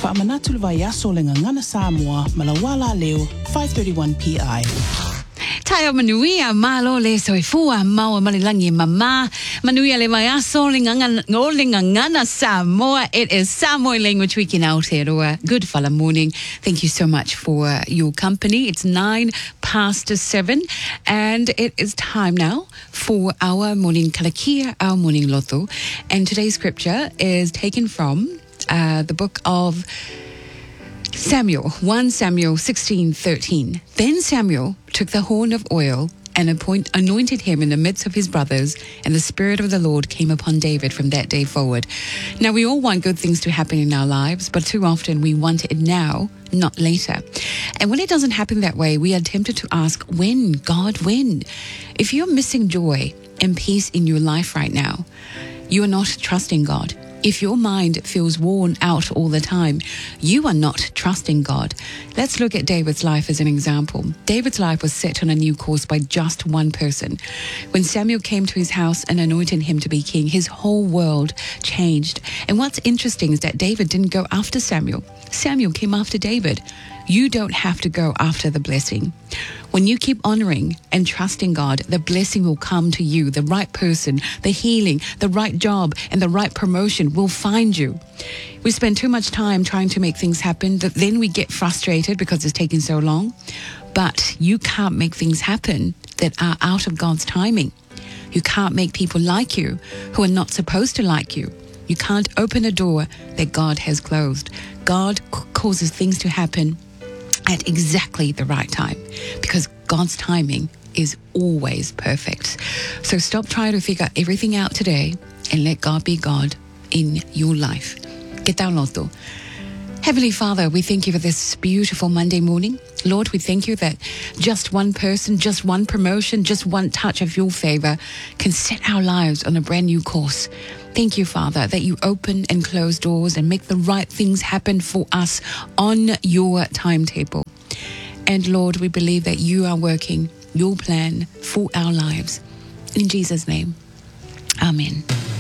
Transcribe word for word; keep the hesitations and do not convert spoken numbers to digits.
Whaamanatul vai aso le ngangana Samoa, Malawala leo, five thirty-one P I. Tayo manuia malo le soifua maua malilangi mama manuia le mai aso le ngangana ngole ngangana Samoa. It is Samoa language week in Aotearoa. Good fala morning. Thank you so much for your company. It's nine past seven and it is time now for our morning kalakia, our morning loto. And today's scripture is taken from uh, the book of Samuel, First Samuel sixteen thirteen. Then Samuel took the horn of oil and appoint, anointed him in the midst of his brothers, and the Spirit of the Lord came upon David from that day forward. Now, we all want good things to happen in our lives, but too often we want it now, not later. And when it doesn't happen that way, we are tempted to ask, when? God, when? If you're missing joy and peace in your life right now, you are not trusting God. If your mind feels worn out all the time, you are not trusting God. Let's look at David's life as an example. David's life was set on a new course by just one person. When Samuel came to his house and anointed him to be king, his whole world changed. And what's interesting is that David didn't go after Samuel. Samuel came after David. You don't have to go after the blessing. When you keep honoring and trusting God, the blessing will come to you. The right person, the healing, the right job, and the right promotion will find you. We spend too much time trying to make things happen, that then we get frustrated because it's taking so long. But you can't make things happen that are out of God's timing. You can't make people like you who are not supposed to like you. You can't open a door that God has closed. God c- causes things to happen at exactly the right time, because God's timing is always perfect. So stop trying to figure everything out today and let God be God in your life. Que tal loto? Heavenly Father, we thank you for this beautiful Monday morning. Lord, we thank you that just one person, just one promotion, just one touch of your favor can set our lives on a brand new course. Thank you, Father, that you open and close doors and make the right things happen for us on your timetable. And Lord, we believe that you are working your plan for our lives. In Jesus' name, amen.